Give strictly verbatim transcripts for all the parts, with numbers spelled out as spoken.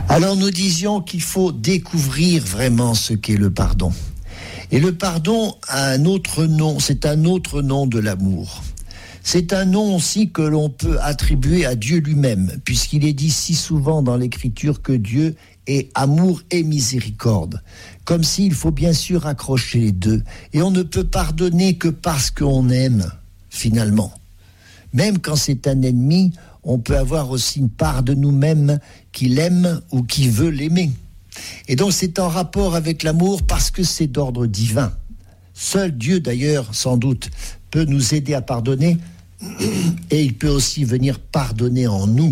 Alors nous disions qu'il faut découvrir vraiment ce qu'est le pardon. Et le pardon a un autre nom, c'est un autre nom de l'amour. C'est un nom aussi que l'on peut attribuer à Dieu lui-même, puisqu'il est dit si souvent dans l'Écriture que Dieu est amour et miséricorde. Comme s'il faut bien sûr accrocher les deux. Et on ne peut pardonner que parce qu'on aime, finalement. Même quand c'est un ennemi, on peut avoir aussi une part de nous-mêmes qui l'aime ou qui veut l'aimer. Et donc c'est en rapport avec l'amour parce que c'est d'ordre divin. Seul Dieu d'ailleurs, sans doute, peut nous aider à pardonner et il peut aussi venir pardonner en nous.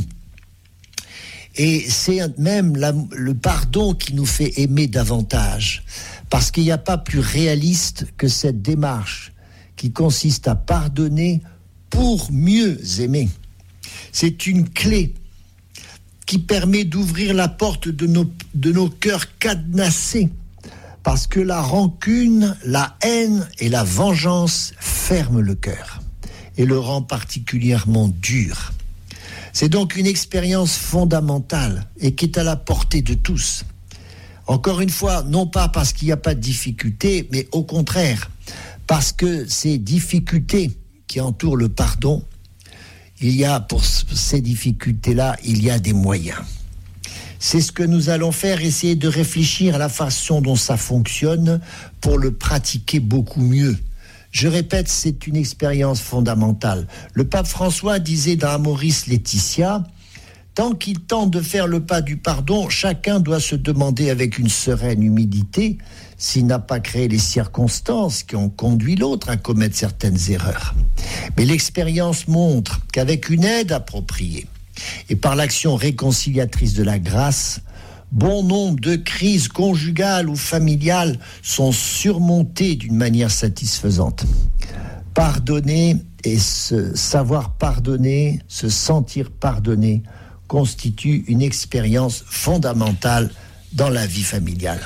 Et c'est même la, le pardon qui nous fait aimer davantage, parce qu'il n'y a pas plus réaliste que cette démarche qui consiste à pardonner pour mieux aimer. C'est une clé qui permet d'ouvrir la porte de nos, de nos cœurs cadenassés, parce que la rancune, la haine et la vengeance ferment le cœur et le rend particulièrement dur. C'est donc une expérience fondamentale et qui est à la portée de tous. Encore une fois, non pas parce qu'il n'y a pas de difficultés, mais au contraire, parce que ces difficultés qui entourent le pardon, il y a pour ces difficultés-là, il y a des moyens. C'est ce que nous allons faire, essayer de réfléchir à la façon dont ça fonctionne pour le pratiquer beaucoup mieux. Je répète, c'est une expérience fondamentale. Le pape François disait dans Amoris Laetitia, tant qu'il tente de faire le pas du pardon, chacun doit se demander avec une sereine humilité s'il n'a pas créé les circonstances qui ont conduit l'autre à commettre certaines erreurs. Mais l'expérience montre qu'avec une aide appropriée et par l'action réconciliatrice de la grâce, bon nombre de crises conjugales ou familiales sont surmontées d'une manière satisfaisante. Pardonner et se savoir pardonner, se sentir pardonné, constitue une expérience fondamentale dans la vie familiale.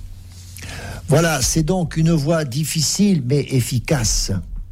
Voilà, c'est donc une voie difficile mais efficace.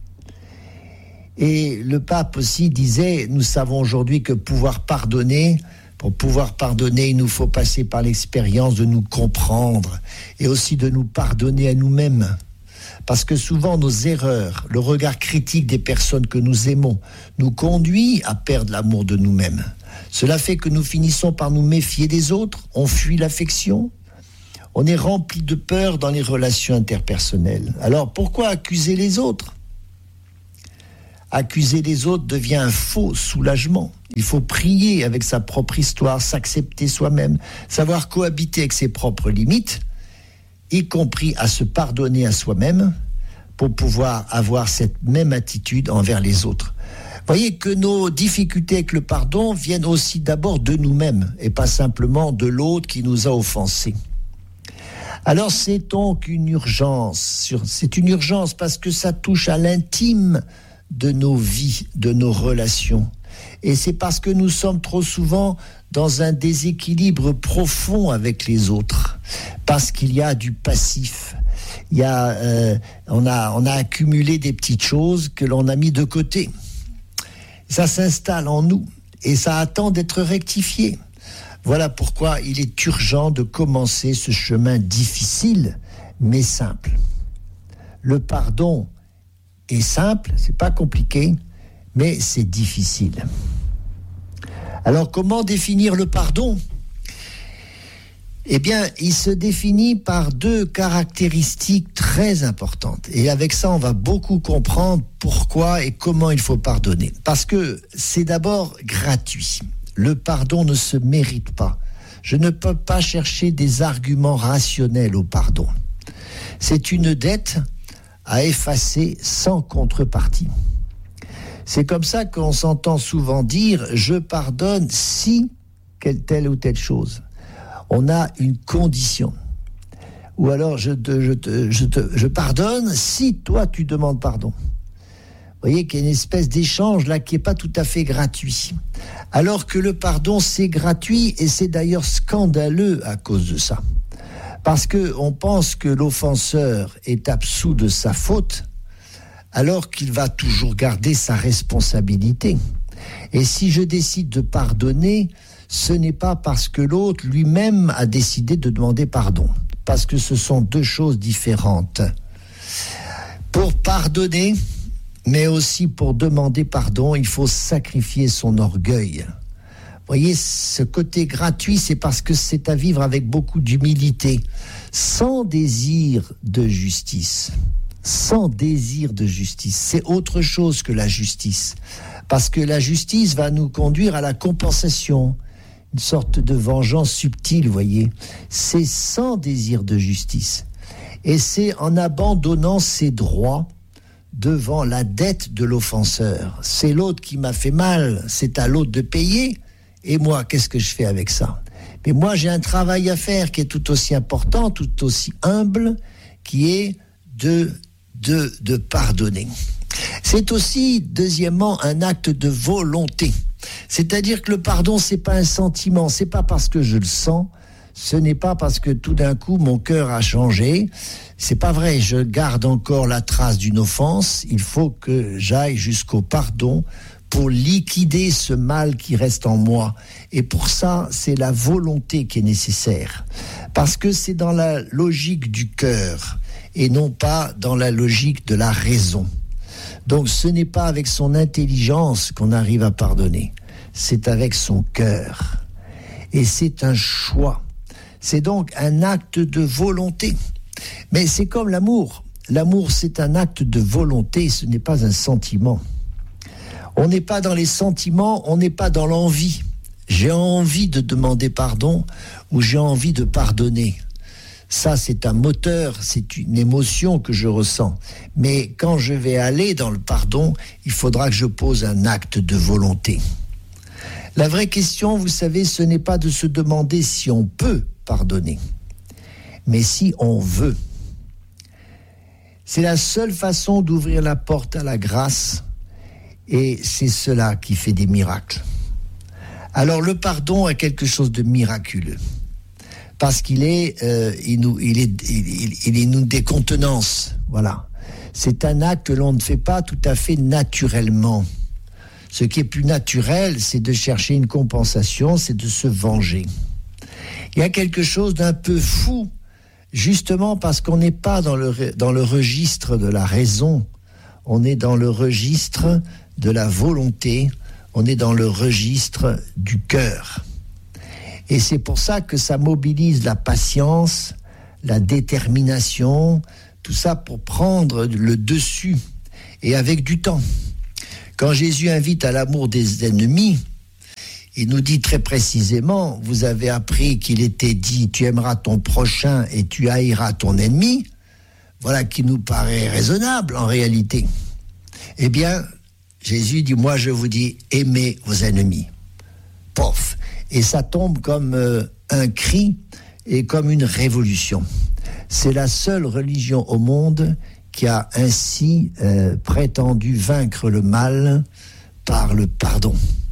Et le pape aussi disait, nous savons aujourd'hui que pouvoir pardonner, pour pouvoir pardonner, il nous faut passer par l'expérience de nous comprendre et aussi de nous pardonner à nous-mêmes. Parce que souvent nos erreurs, le regard critique des personnes que nous aimons, nous conduit à perdre l'amour de nous-mêmes. Cela fait que nous finissons par nous méfier des autres, on fuit l'affection, on est rempli de peur dans les relations interpersonnelles. Alors pourquoi accuser les autres ? Accuser les autres devient un faux soulagement. Il faut prier avec sa propre histoire, s'accepter soi-même, savoir cohabiter avec ses propres limites, y compris à se pardonner à soi-même pour pouvoir avoir cette même attitude envers les autres. Voyez que nos difficultés avec le pardon viennent aussi d'abord de nous-mêmes et pas simplement de l'autre qui nous a offensés. Alors c'est donc une urgence, c'est une urgence parce que ça touche à l'intime de nos vies, de nos relations. Et c'est parce que nous sommes trop souvent dans un déséquilibre profond avec les autres, parce qu'il y a du passif. Il y a, euh, on a, on a accumulé des petites choses que l'on a mis de côté. Ça s'installe en nous et ça attend d'être rectifié. Voilà pourquoi il est urgent de commencer ce chemin difficile, mais simple. Le pardon est simple, c'est pas compliqué, mais c'est difficile. Alors, comment définir le pardon ? Eh bien, il se définit par deux caractéristiques très importantes. Et avec ça, on va beaucoup comprendre pourquoi et comment il faut pardonner. Parce que c'est d'abord gratuit. Le pardon ne se mérite pas. Je ne peux pas chercher des arguments rationnels au pardon. C'est une dette à effacer sans contrepartie. C'est comme ça qu'on s'entend souvent dire « je pardonne si telle ou telle chose ». On a une condition. Ou alors je, te, je, te, je, te, je pardonne si toi tu demandes pardon. Vous voyez qu'il y a une espèce d'échange là qui n'est pas tout à fait gratuit. Alors que le pardon c'est gratuit et c'est d'ailleurs scandaleux à cause de ça. Parce qu'on pense que l'offenseur est absous de sa faute alors qu'il va toujours garder sa responsabilité. Et si je décide de pardonner, ce n'est pas parce que l'autre lui-même a décidé de demander pardon, parce que ce sont deux choses différentes. Pour pardonner, mais aussi pour demander pardon, il faut sacrifier son orgueil. Vous voyez, ce côté gratuit, c'est parce que c'est à vivre avec beaucoup d'humilité, sans désir de justice. Sans désir de justice. C'est autre chose que la justice. Parce que la justice va nous conduire à la compensation, une sorte de vengeance subtile, vous voyez. C'est sans désir de justice. Et c'est en abandonnant ses droits devant la dette de l'offenseur. C'est l'autre qui m'a fait mal, c'est à l'autre de payer. Et moi, qu'est-ce que je fais avec ça? Mais moi, j'ai un travail à faire qui est tout aussi important, tout aussi humble, qui est de, de, de pardonner. C'est aussi, deuxièmement, un acte de volonté. C'est-à-dire que le pardon, c'est pas un sentiment, c'est pas parce que je le sens, ce n'est pas parce que tout d'un coup mon cœur a changé. C'est pas vrai, je garde encore la trace d'une offense. Il faut que j'aille jusqu'au pardon pour liquider ce mal qui reste en moi. Et pour ça, c'est la volonté qui est nécessaire. Parce que c'est dans la logique du cœur et non pas dans la logique de la raison. Donc ce n'est pas avec son intelligence qu'on arrive à pardonner. C'est avec son cœur. Et c'est un choix. C'est donc un acte de volonté. Mais c'est comme l'amour. L'amour, c'est un acte de volonté, ce n'est pas un sentiment. On n'est pas dans les sentiments, on n'est pas dans l'envie. J'ai envie de demander pardon ou j'ai envie de pardonner. Ça, c'est un moteur, c'est une émotion que je ressens. Mais quand je vais aller dans le pardon, il faudra que je pose un acte de volonté. La vraie question, vous savez, ce n'est pas de se demander si on peut pardonner, mais si on veut. C'est la seule façon d'ouvrir la porte à la grâce, et c'est cela qui fait des miracles. Alors le pardon est quelque chose de miraculeux, parce qu'il est, euh, il nous, il est, il, il est nous décontenance. Voilà. C'est un acte que l'on ne fait pas tout à fait naturellement. Ce qui est plus naturel, c'est de chercher une compensation, c'est de se venger. Il y a quelque chose d'un peu fou, justement parce qu'on n'est pas dans le, dans le registre de la raison, on est dans le registre de la volonté, on est dans le registre du cœur. Et c'est pour ça que ça mobilise la patience, la détermination, tout ça pour prendre le dessus, et avec du temps. Quand Jésus invite à l'amour des ennemis, il nous dit très précisément, vous avez appris qu'il était dit, tu aimeras ton prochain et tu haïras ton ennemi. Voilà qui nous paraît raisonnable en réalité. Eh bien, Jésus dit, moi je vous dis, aimez vos ennemis. Pof. Et ça tombe comme euh, un cri et comme une révolution. C'est la seule religion au monde qui a ainsi euh, prétendu vaincre le mal par le pardon.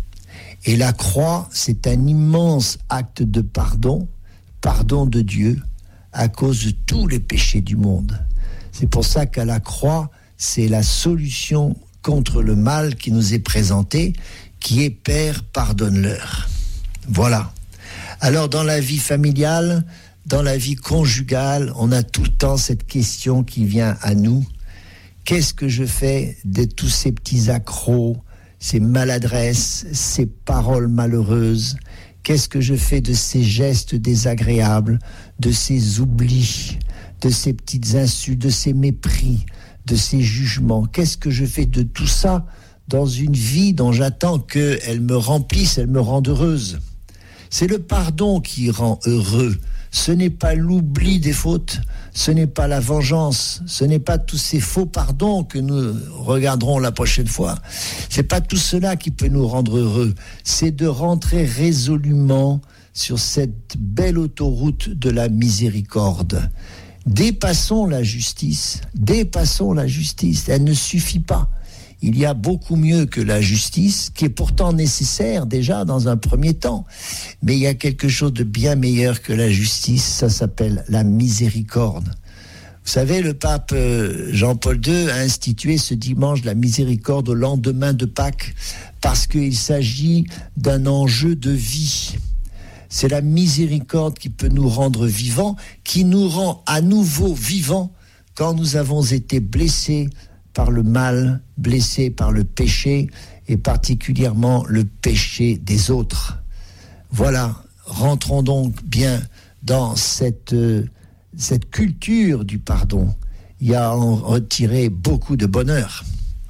Et la croix, c'est un immense acte de pardon, pardon de Dieu, à cause de tous les péchés du monde. C'est pour ça qu'à la croix, c'est la solution contre le mal qui nous est présentée, qui est Père, pardonne-leur. Voilà. Alors dans la vie familiale, dans la vie conjugale, on a tout le temps cette question qui vient à nous. Qu'est-ce que je fais de tous ces petits accros, ces maladresses, ces paroles malheureuses? Qu'est-ce que je fais de ces gestes désagréables, de ces oublis, de ces petites insultes, de ces mépris, de ces jugements? Qu'est-ce que je fais de tout ça dans une vie dont j'attends qu'elle me remplisse, elle me rende heureuse? C'est le pardon qui rend heureux. Ce n'est pas l'oubli des fautes, ce n'est pas la vengeance, ce n'est pas tous ces faux pardons que nous regarderons la prochaine fois. C'est pas tout cela qui peut nous rendre heureux. C'est de rentrer résolument sur cette belle autoroute de la miséricorde. Dépassons la justice, dépassons la justice. Elle ne suffit pas. Il y a beaucoup mieux que la justice, qui est pourtant nécessaire déjà dans un premier temps. Mais il y a quelque chose de bien meilleur que la justice, ça s'appelle la miséricorde. Vous savez, le pape Jean-Paul deux a institué ce dimanche de la miséricorde au lendemain de Pâques parce qu'il s'agit d'un enjeu de vie. C'est la miséricorde qui peut nous rendre vivants, qui nous rend à nouveau vivants quand nous avons été blessés par le mal, blessés par le péché et particulièrement le péché des autres. Voilà, rentrons donc bien dans cette... cette culture du pardon. Il y a à en retirer beaucoup de bonheur.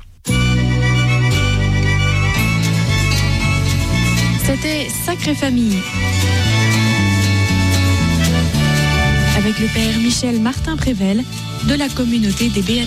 C'était Sacrée Famille avec le père Michel Martin Prével de la communauté des Béatitudes.